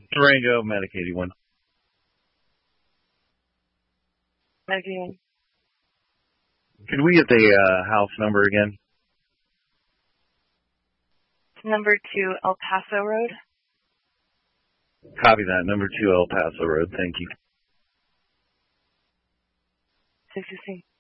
Durango, Medic 81. Medic 81. Could we get the house number again? Number 2 El Paso Road. Copy that. Number 2 El Paso Road. Thank you. 616.